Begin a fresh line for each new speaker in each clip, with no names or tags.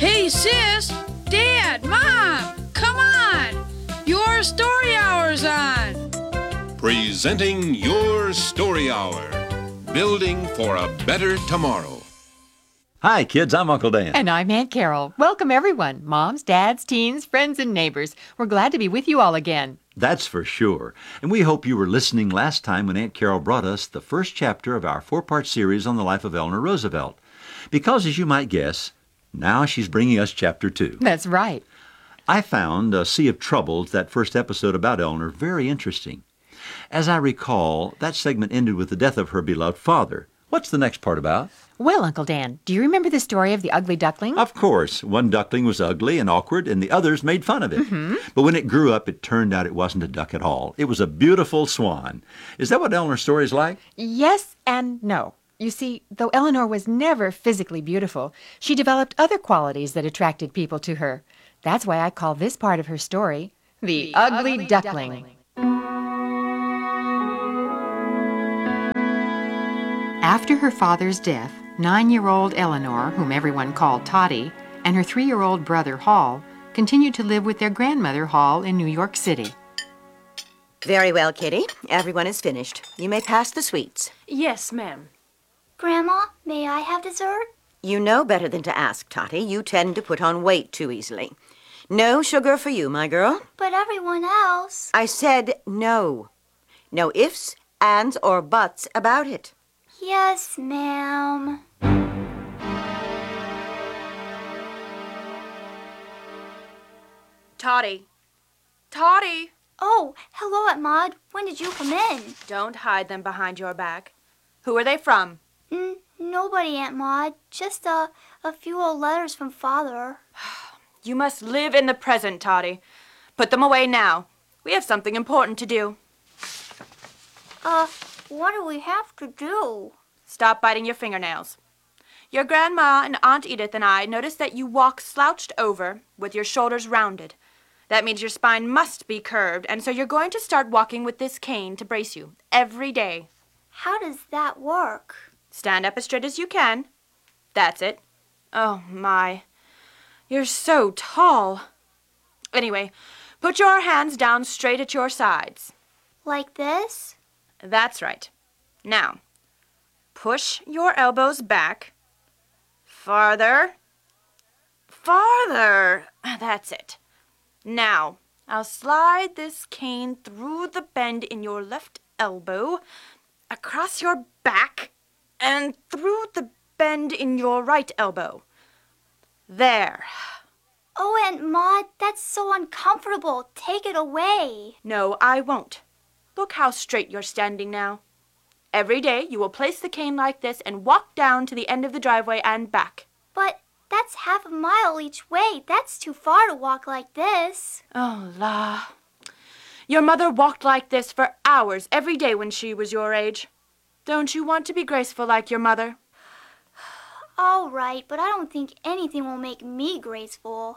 Hey, sis, Dad, Mom, come on! Your story hour's on!
Presenting Your Story Hour, building for a better tomorrow.
Hi, kids. I'm Uncle Dan.
And I'm Aunt Carol. Welcome, everyone. Moms, dads, teens, friends, and neighbors. We're glad to be with you all again.
That's for sure. And we hope you were listening last time when Aunt Carol brought us the first chapter of our four-part series on the life of Eleanor Roosevelt. Because, as you might guess, now she's bringing us Chapter 2.
That's right.
I found A Sea of Troubles, that first episode about Eleanor, very interesting. As I recall, that segment ended with the death of her beloved father. What's the next part about?
Well, Uncle Dan, do you remember the story of the ugly duckling?
Of course. One duckling was ugly and awkward, and the others made fun of it. But when it grew up, it turned out it wasn't a duck at all. It was a beautiful swan. Is that what Eleanor's story is like?
Yes and no. You see, though Eleanor was never physically beautiful, she developed other qualities that attracted people to her. That's why I call this part of her story The Ugly Duckling. After her father's death, 9-year-old Eleanor, whom everyone called Tottie, and her 3-year-old brother Hall continued to live with their grandmother Hall in New York City.
Very well, Kitty. Everyone is finished. You may pass the sweets.
Yes, ma'am.
Grandma, may I have dessert?
You know better than to ask, Tottie. You tend to put on weight too easily. No sugar for you, my girl.
But everyone else.
I said no. No ifs, ands, or buts about it.
Yes, ma'am.
Tottie. Tottie!
Oh, hello, Aunt Maud. When did you come in?
Don't hide them behind your back. Who are they from?
Nobody, Aunt Maud. Just a few old letters from Father.
You must live in the present, Tottie. Put them away now. We have something important to do.
What do we have to do?
Stop biting your fingernails. Your grandma and Aunt Edith and I noticed that you walk slouched over with your shoulders rounded. That means your spine must be curved, and so you're going to start walking with this cane to brace you every day.
How does that work?
Stand up as straight as you can. That's it. Oh, my. You're so tall. Anyway, put your hands down straight at your sides.
Like this?
That's right. Now, push your elbows back. Farther. Farther. That's it. Now, I'll slide this cane through the bend in your left elbow, across your back, and through the bend in your right elbow. There.
Oh, Aunt Maud, that's so uncomfortable. Take it away.
No, I won't. Look how straight you're standing now. Every day you will place the cane like this and walk down to the end of the driveway and back.
But that's half a mile each way. That's too far to walk like this.
Oh, la. Your mother walked like this for hours every day when she was your age. Don't you want to be graceful like your mother?
All right, but I don't think anything will make me graceful.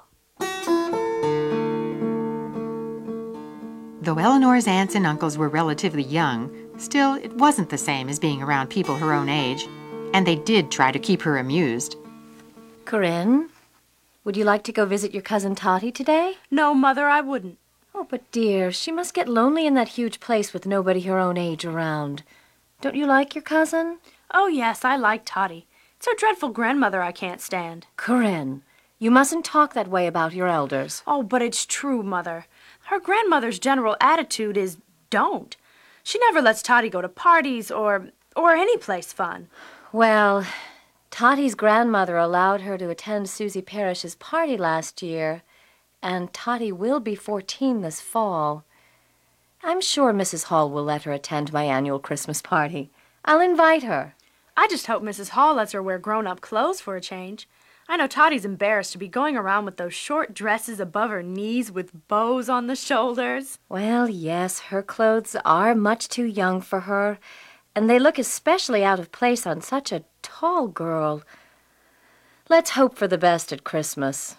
Though Eleanor's aunts and uncles were relatively young, still it wasn't the same as being around people her own age, and they did try to keep her amused.
Corinne, would you like to go visit your cousin Tottie today?
No, Mother, I wouldn't.
Oh, but dear, she must get lonely in that huge place with nobody her own age around. Don't you like your cousin?
Oh, yes, I like Tottie. It's her dreadful grandmother I can't stand.
Corinne, you mustn't talk that way about your elders.
Oh, but it's true, Mother. Her grandmother's general attitude is don't. She never lets Tottie go to parties or any place fun.
Well, Tottie's grandmother allowed her to attend Susie Parrish's party last year, and Tottie will be 14 this fall. I'm sure Mrs. Hall will let her attend my annual Christmas party. I'll invite her.
I just hope Mrs. Hall lets her wear grown-up clothes for a change. I know Tottie's embarrassed to be going around with those short dresses above her knees with bows on the shoulders.
Well, yes, her clothes are much too young for her, and they look especially out of place on such a tall girl. Let's hope for the best at Christmas.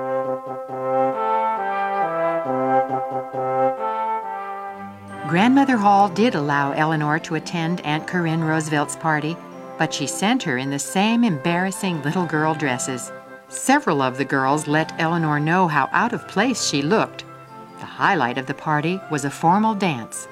Grandmother Hall did allow Eleanor to attend Aunt Corinne Roosevelt's party, but she sent her in the same embarrassing little girl dresses. Several of the girls let Eleanor know how out of place she looked. The highlight of the party was a formal dance.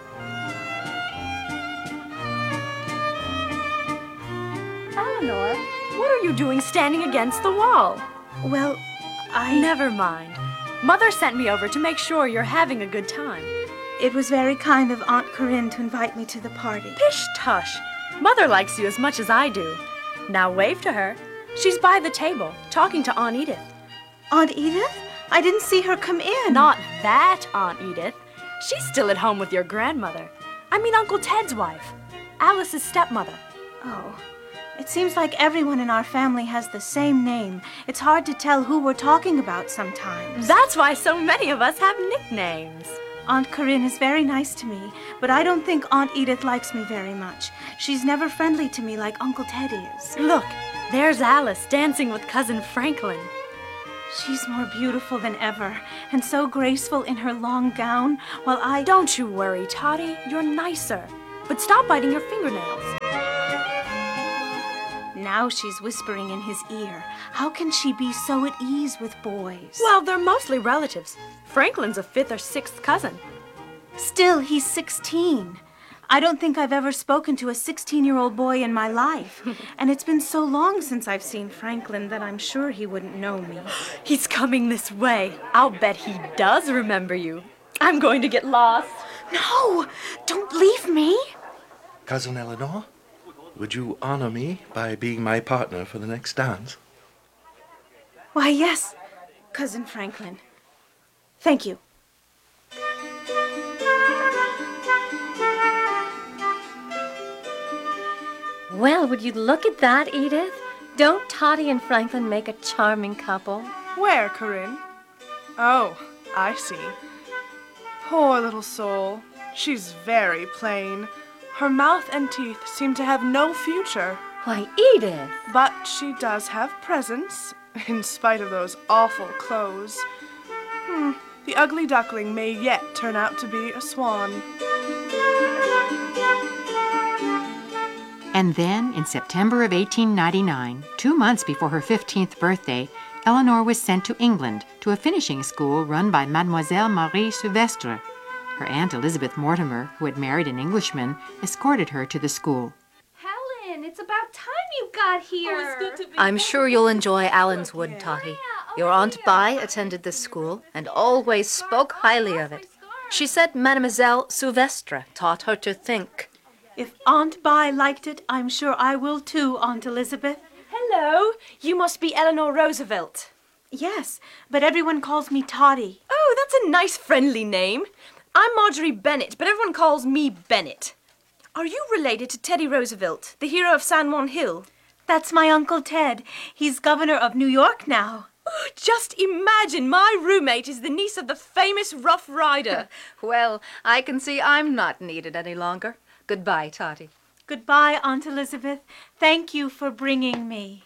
Eleanor, what are you doing standing against the wall?
Well,
Never mind. Mother sent me over to make sure you're having a good time.
It was very kind of Aunt Corinne to invite me to the party.
Pish-tush. Mother likes you as much as I do. Now wave to her. She's by the table, talking to Aunt Edith.
Aunt Edith? I didn't see her come in.
Not that Aunt Edith. She's still at home with your grandmother. I mean Uncle Ted's wife. Alice's stepmother.
Oh, it seems like everyone in our family has the same name. It's hard to tell who we're talking about sometimes.
That's why so many of us have nicknames.
Aunt Corinne is very nice to me, but I don't think Aunt Edith likes me very much. She's never friendly to me like Uncle Ted is.
Look, there's Alice dancing with Cousin Franklin.
She's more beautiful than ever, and so graceful in her long gown, while I...
Don't you worry, Toddy. You're nicer. But stop biting your fingernails.
Now she's whispering in his ear. How can she be so at ease with boys?
Well, they're mostly relatives. Franklin's a 5th or 6th cousin.
Still, he's 16. I don't think I've ever spoken to a 16-year-old boy in my life. And it's been so long since I've seen Franklin that I'm sure he wouldn't know me.
He's coming this way. I'll bet he does remember you. I'm going to get lost.
No! Don't leave me!
Cousin Eleanor, would you honor me by being my partner for the next dance?
Why, yes, Cousin Franklin. Thank you.
Well, would you look at that, Edith? Don't Toddy and Franklin make a charming couple?
Where, Corinne? Oh, I see. Poor little soul. She's very plain. Her mouth and teeth seem to have no future.
Why, Edith!
But she does have presence, in spite of those awful clothes. The ugly duckling may yet turn out to be a swan.
And then, in September of 1899, 2 months before her 15th birthday, Eleanor was sent to England to a finishing school run by Mademoiselle Marie Silvestre. Her Aunt Elizabeth Mortimer, who had married an Englishman, escorted her to the school.
Helen, it's about time you got here. Oh, it's good to be
I'm sure you'll enjoy Allenswood, Totty. Your Aunt Bai attended this school and always spoke highly of it. She said Mademoiselle Silvestre taught her to think.
If Aunt Bai liked it, I'm sure I will too, Aunt Elizabeth. Hello, you must be Eleanor Roosevelt. Yes, but everyone calls me Toddy.
Oh, that's a nice friendly name. I'm Marjorie Bennett, but everyone calls me Bennett. Are you related to Teddy Roosevelt, the hero of San Juan Hill?
That's my Uncle Ted. He's governor of New York now.
Oh, just imagine, my roommate is the niece of the famous Rough Rider.
Well, I can see I'm not needed any longer. Goodbye, Totty.
Goodbye, Aunt Elizabeth. Thank you for bringing me.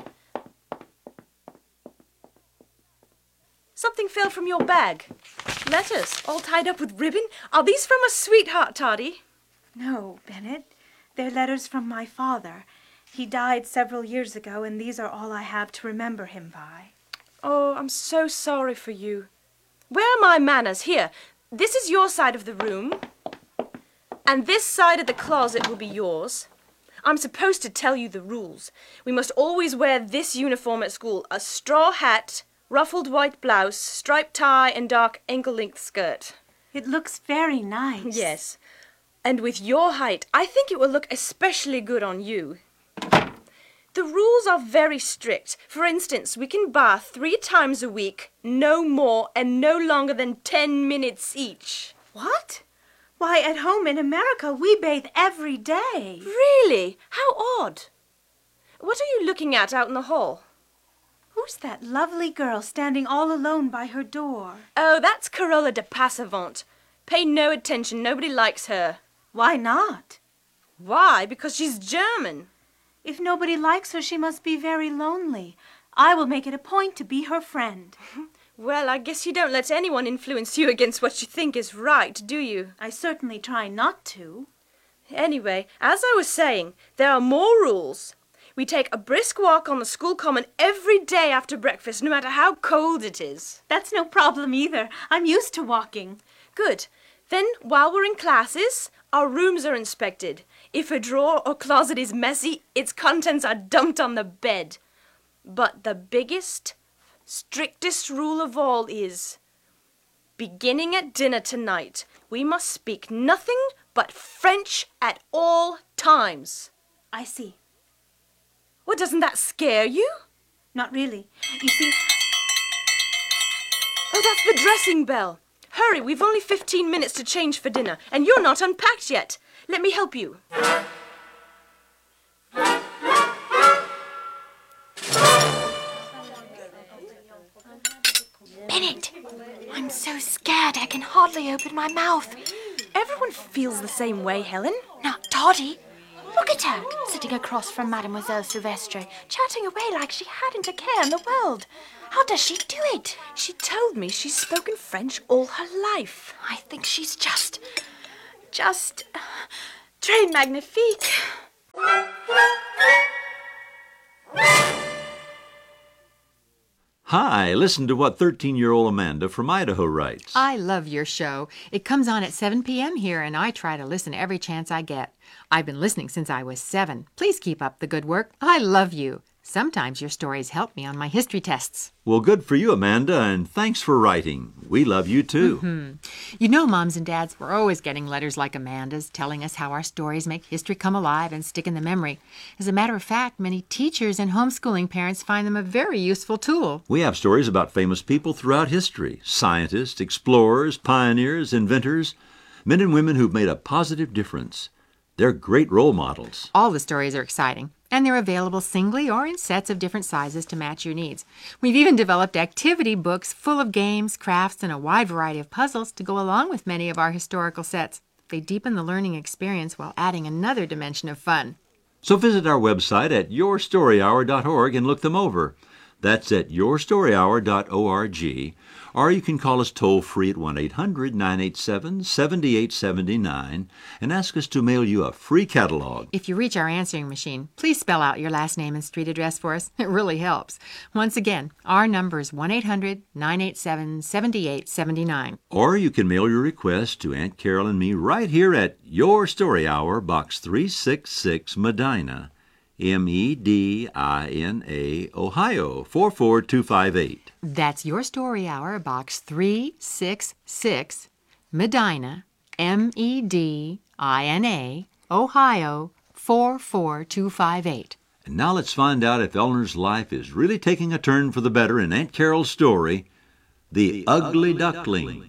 Something fell from your bag. Letters, all tied up with ribbon. Are these from a sweetheart, Toddy?
No, Bennett. They're letters from my father. He died several years ago, and these are all I have to remember him by.
Oh, I'm so sorry for you. Where are my manners? Here, this is your side of the room. And this side of the closet will be yours. I'm supposed to tell you the rules. We must always wear this uniform at school, a straw hat, ruffled white blouse, striped tie, and dark ankle-length skirt.
It looks very nice.
Yes. And with your height, I think it will look especially good on you. The rules are very strict. For instance, we can bath 3 times a week, no more and no longer than 10 minutes each.
What? Why, at home in America, we bathe every day.
Really? How odd. What are you looking at out in the hall?
Who's that lovely girl standing all alone by her door?
Oh, that's Carola de Passavant. Pay no attention. Nobody likes her.
Why not?
Why? Because she's German.
If nobody likes her, she must be very lonely. I will make it a point to be her friend.
Well, I guess you don't let anyone influence you against what you think is right, do you?
I certainly try not to.
Anyway, as I was saying, there are more rules. We take a brisk walk on the school common every day after breakfast, no matter how cold it is.
That's no problem either. I'm used to walking.
Good. Then, while we're in classes, our rooms are inspected. If a drawer or closet is messy, its contents are dumped on the bed. But the biggest, strictest rule of all is, beginning at dinner tonight, we must speak nothing but French at all times.
I see.
Well, doesn't that scare you?
Not really. You see...
Oh, that's the dressing bell. Hurry, we've only 15 minutes to change for dinner, and you're not unpacked yet. Let me help you.
Bennett, I'm so scared I can hardly open my mouth.
Everyone feels the same way, Helen.
Not Toddy. Look at her, sitting across from Mademoiselle Silvestre, chatting away like she hadn't a care in the world. How does she do it?
She told me she's spoken French all her life.
I think she's just très magnifique.
Hi, listen to what 13-year-old Amanda from Idaho writes.
I love your show. It comes on at 7 p.m. here, and I try to listen every chance I get. I've been listening since I was 7. Please keep up the good work. I love you. Sometimes your stories help me on my history tests.
Well, good for you, Amanda, and thanks for writing. We love you, too.
You know, moms and dads, we're always getting letters like Amanda's telling us how our stories make history come alive and stick in the memory. As a matter of fact, many teachers and homeschooling parents find them a very useful tool.
We have stories about famous people throughout history. Scientists, explorers, pioneers, inventors, men and women who've made a positive difference. They're great role models.
All the stories are exciting, and they're available singly or in sets of different sizes to match your needs. We've even developed activity books full of games, crafts, and a wide variety of puzzles to go along with many of our historical sets. They deepen the learning experience while adding another dimension of fun.
So visit our website at yourstoryhour.org and look them over. That's at yourstoryhour.org, or you can call us toll-free at 1-800-987-7879 and ask us to mail you a free catalog.
If you reach our answering machine, please spell out your last name and street address for us. It really helps. Once again, our number is 1-800-987-7879.
Or you can mail your request to Aunt Carol and me right here at Your Story Hour, Box 366, Medina, Medina, Ohio, 44258.
That's Your Story Hour, Box 366, Medina, Medina, Ohio, 44258.
And now let's find out if Eleanor's life is really taking a turn for the better in Aunt Carol's story, The Ugly Duckling.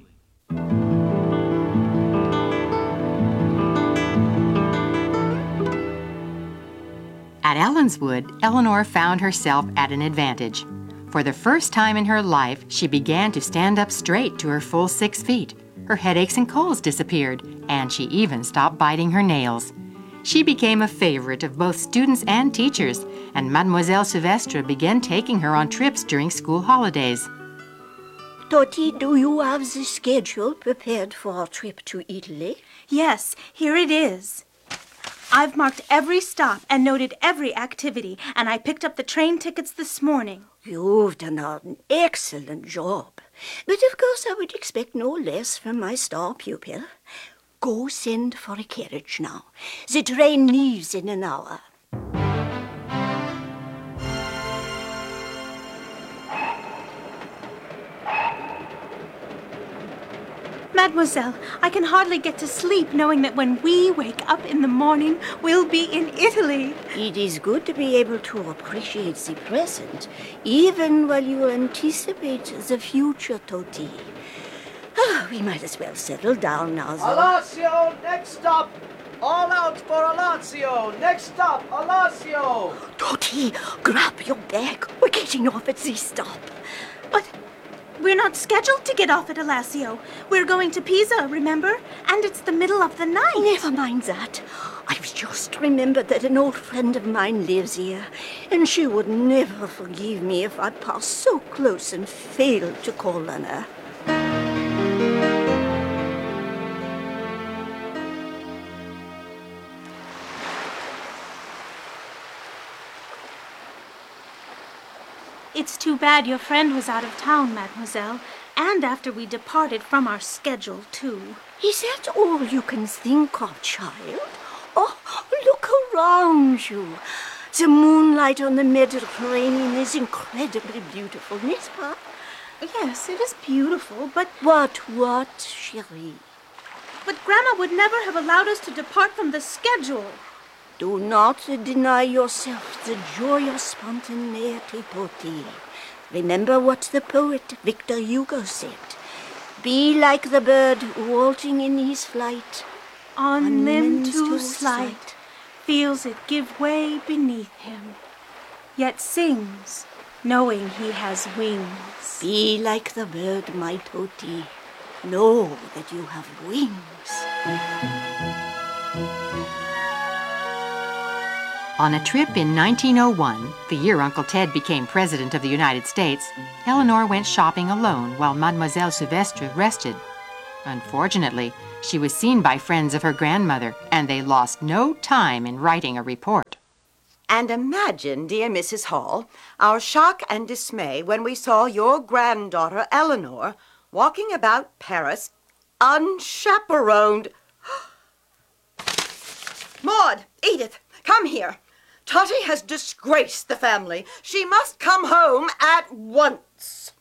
At Ellenswood, Eleanor found herself at an advantage. For the first time in her life, she began to stand up straight to her full 6 feet. Her headaches and colds disappeared, and she even stopped biting her nails. She became a favorite of both students and teachers, and Mademoiselle Silvestre began taking her on trips during school holidays.
Toti, do you have the schedule prepared for our trip to Italy?
Yes, here it is. I've marked every stop and noted every activity, and I picked up the train tickets this morning.
You've done an excellent job. But of course I would expect no less from my star pupil. Go send for a carriage now. The train leaves in an hour.
Mademoiselle, I can hardly get to sleep knowing that when we wake up in the morning, we'll be in Italy.
It is good to be able to appreciate the present, even while you anticipate the future, Toti. We might as well settle down now, though.
Alassio, next stop! All out for Alassio! Next stop, Alassio!
Toti, grab your bag. We're getting off at this stop.
But we're not scheduled to get off at Alassio. We're going to Pisa, remember? And it's the middle of the night.
Never mind that. I've just remembered that an old friend of mine lives here, and she would never forgive me if I passed so close and failed to call on her.
It's too bad your friend was out of town, mademoiselle, and after we departed from our schedule, too.
Is that all you can think of, child? Oh, look around you. The moonlight on the Mediterranean is incredibly beautiful, n'est-ce pas?
Yes, it is beautiful, but...
What, chérie?
But Grandma would never have allowed us to depart from the schedule.
Do not deny yourself the joy of spontaneity, Toti. Remember what the poet Victor Hugo said. Be like the bird waltzing in his flight.
On limb too slight, feels it give way beneath him, yet sings, knowing he has wings.
Be like the bird, my Toti. Know that you have wings.
On a trip in 1901, the year Uncle Ted became President of the United States, Eleanor went shopping alone while Mademoiselle Souvestre rested. Unfortunately, she was seen by friends of her grandmother, and they lost no time in writing a report.
And imagine, dear Mrs. Hall, our shock and dismay when we saw your granddaughter, Eleanor, walking about Paris unchaperoned. Maud, Edith, come here. Totty has disgraced the family. She must come home at once.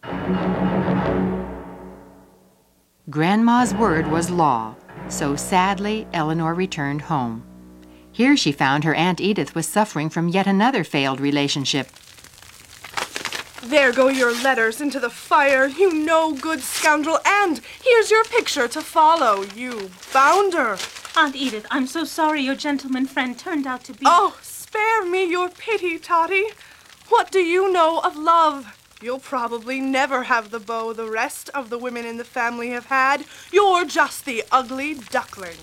Grandma's word was law, so sadly Eleanor returned home. Here she found her Aunt Edith was suffering from yet another failed relationship.
There go your letters into the fire, you no good scoundrel, and here's your picture to follow, you bounder.
Aunt Edith, I'm so sorry your gentleman friend turned out to be...
Oh, spare me your pity, Totty. What do you know of love? You'll probably never have the beau the rest of the women in the family have had. You're just the ugly duckling.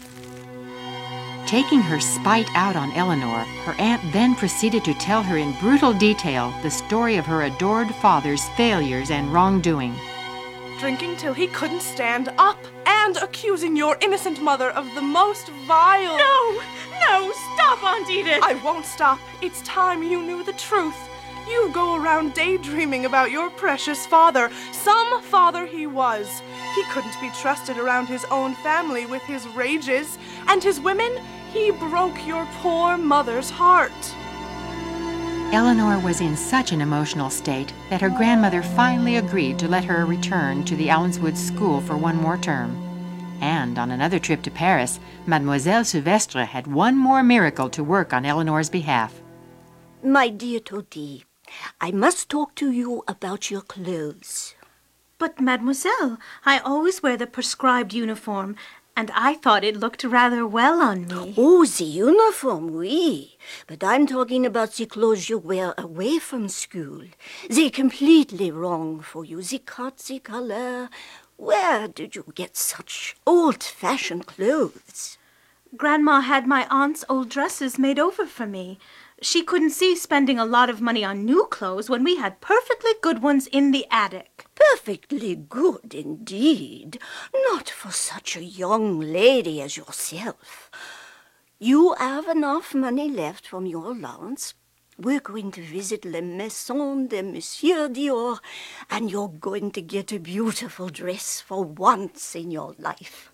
Taking her spite out on Eleanor, her aunt then proceeded to tell her in brutal detail the story of her adored father's failures and wrongdoing.
Drinking till he couldn't stand up and accusing your innocent mother of the most vile...
No, stop, Aunt Edith.
I won't stop. It's time you knew the truth. You go around daydreaming about your precious father. Some father he was. He couldn't be trusted around his own family with his rages. And his women, he broke your poor mother's heart.
Eleanor was in such an emotional state that her grandmother finally agreed to let her return to the Allenswood school for one more term. And on another trip to Paris, Mademoiselle Souvestre had one more miracle to work on Eleanor's behalf.
My dear Toti, I must talk to you about your clothes.
But, mademoiselle, I always wear the prescribed uniform, and I thought it looked rather well on me.
Oh, the uniform, oui. But I'm talking about the clothes you wear away from school. They're completely wrong for you. The cut, the color. Where did you get such old-fashioned clothes?
Grandma had my aunt's old dresses made over for me. She couldn't see spending a lot of money on new clothes when we had perfectly good ones in the attic.
Perfectly good indeed. Not for such a young lady as yourself. You have enough money left from your allowance. We're going to visit La Maison de Monsieur Dior, and you're going to get a beautiful dress for once in your life.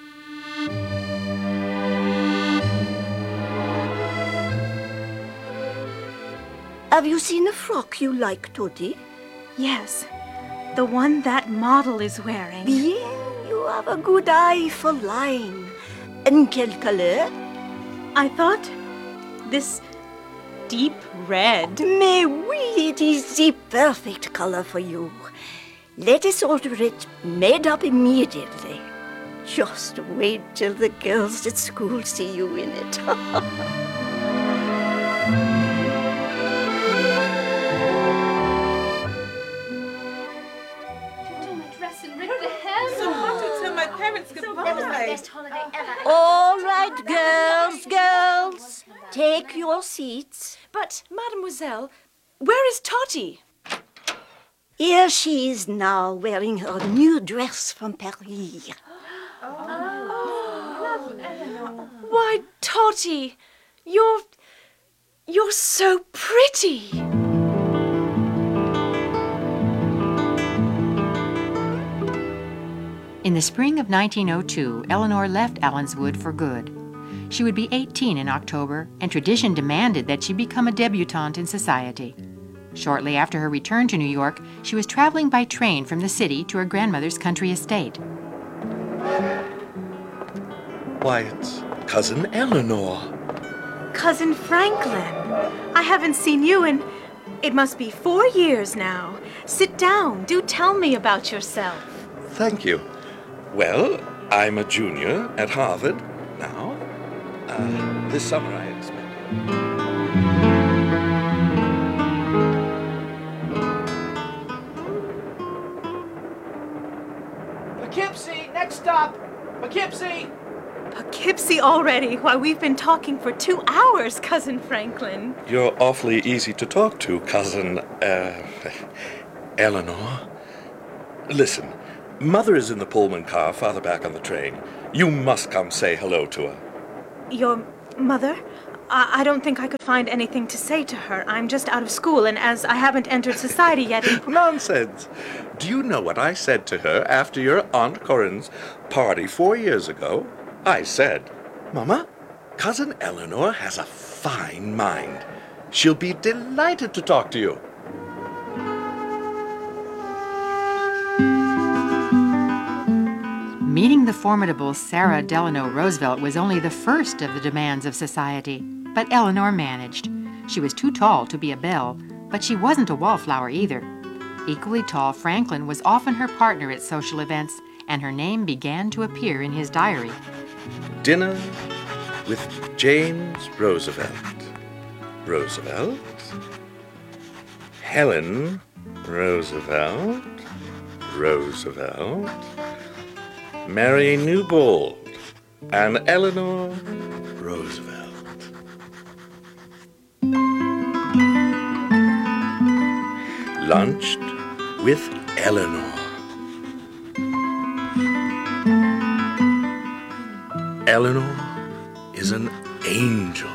Have you seen a frock you like, Toti?
Yes, the one that model is wearing.
Bien, you have a good eye for line. And quelle couleur?
I thought this deep red.
Mais oui, it is the perfect color for you. Let us order it made up immediately. Just wait till the girls at school see you in it. All right, girls, take your seats.
But, mademoiselle, where is Totty?
Here she is now, wearing her new dress from Paris.
Why, Totty, you're so pretty.
In the spring of 1902, Eleanor left Allenswood for good. She would be 18 in October, and tradition demanded that she become a debutante in society. Shortly after her return to New York, she was traveling by train from the city to her grandmother's country estate.
Why, it's Cousin Eleanor.
Cousin Franklin. I haven't seen you in, it must be 4 years now. Sit down. Do tell me about yourself.
Thank you. Well, I'm a junior at Harvard now. This summer I expect.
Poughkeepsie, next stop. Poughkeepsie.
Poughkeepsie already? Why, we've been talking for 2 hours, Cousin Franklin.
You're awfully easy to talk to, Cousin, Eleanor. Listen, Mother is in the Pullman car farther back on the train. You must come say hello to her.
Your mother? I don't think I could find anything to say to her. I'm just out of school, and as I haven't entered society yet...
Nonsense! Do you know what I said to her after your Aunt Corinne's party 4 years ago? I said, Mama, Cousin Eleanor has a fine mind. She'll be delighted to talk to you.
Meeting the formidable Sarah Delano Roosevelt was only the first of the demands of society, but Eleanor managed. She was too tall to be a belle, but she wasn't a wallflower either. Equally tall, Franklin was often her partner at social events, and her name began to appear in his diary.
Dinner with James Roosevelt. Roosevelt? Helen Roosevelt. Roosevelt. Mary Newbold and Eleanor Roosevelt. Lunched with Eleanor. Eleanor is an angel.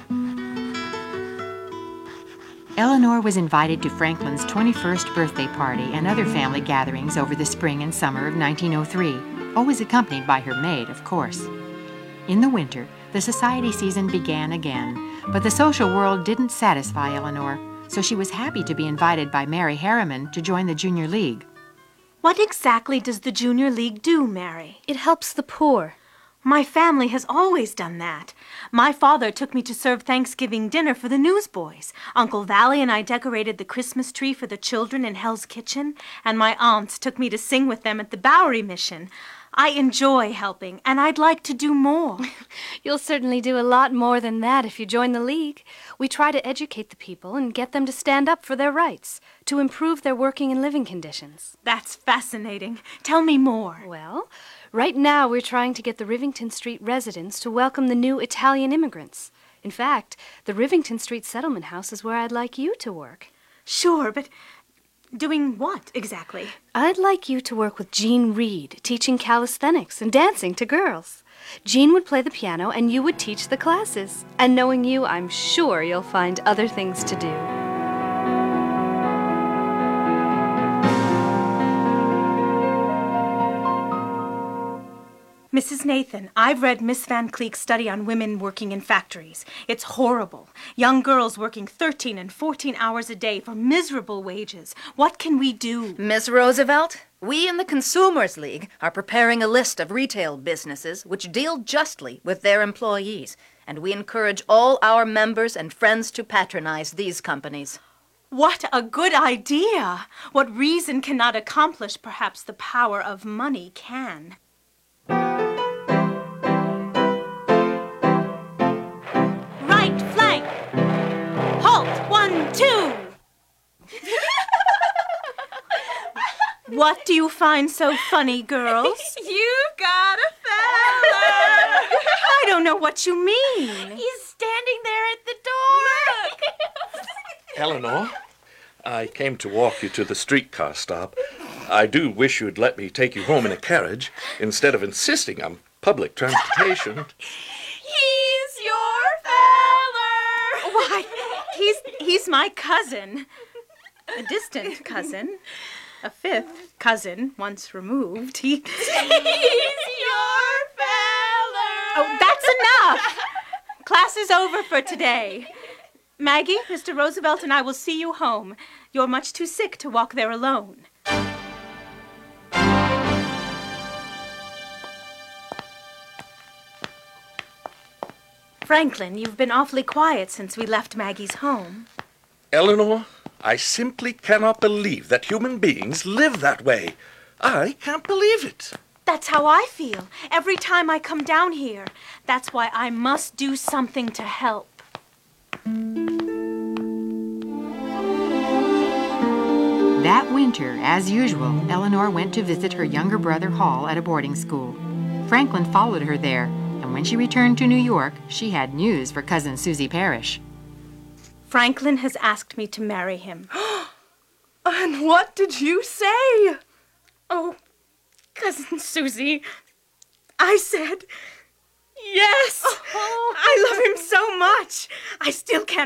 Eleanor was invited to Franklin's 21st birthday party and other family gatherings over the spring and summer of 1903, always accompanied by her maid, of course. In the winter, the society season began again, but the social world didn't satisfy Eleanor, so she was happy to be invited by Mary Harriman to join the Junior League.
What exactly does the Junior League do, Mary?
It helps the poor.
My family has always done that. My father took me to serve Thanksgiving dinner for the newsboys. Uncle Valley and I decorated the Christmas tree for the children in Hell's Kitchen, and my aunts took me to sing with them at the Bowery Mission. I enjoy helping, and I'd like to do more.
You'll certainly do a lot more than that if you join the League. We try to educate the people and get them to stand up for their rights, to improve their working and living conditions.
That's fascinating. Tell me more.
Well, right now we're trying to get the Rivington Street residents to welcome the new Italian immigrants. In fact, the Rivington Street Settlement House is where I'd like you to work.
Sure, but doing what exactly?
I'd like you to work with Jean Reed, teaching calisthenics and dancing to girls. Jean would play the piano and you would teach the classes. And knowing you, I'm sure you'll find other things to do.
Mrs. Nathan, I've read Miss Van Cleek's study on women working in factories. It's horrible. Young girls working 13 and 14 hours a day for miserable wages. What can we do?
Miss Roosevelt, we in the Consumers League are preparing a list of retail businesses which deal justly with their employees, and we encourage all our members and friends to patronize these companies.
What a good idea! What reason cannot accomplish, perhaps the power of money can. Right flank! Halt! 1, 2! What do you find so funny, girls?
You got a fella!
I don't know what you mean.
He's standing there at the door.
Eleanor, I came to walk you to the streetcar stop. I do wish you'd let me take you home in a carriage instead of insisting on public transportation.
He's your feller!
Why, he's my cousin. A distant cousin. A fifth. cousin, once removed. He's
your feller.
Oh, that's enough! Class is over for today. Maggie, Mr. Roosevelt and I will see you home. You're much too sick to walk there alone. Franklin, you've been awfully quiet since we left Maggie's home.
Eleanor, I simply cannot believe that human beings live that way. I can't believe it.
That's how I feel every time I come down here. That's why I must do something to help.
That winter, as usual, Eleanor went to visit her younger brother Hall at a boarding school. Franklin followed her there, and when she returned to New York, she had news for Cousin Susie Parrish.
Franklin has asked me to marry him.
And what did you say?
Oh, Cousin Susie, I said yes. I love him so much. I still can't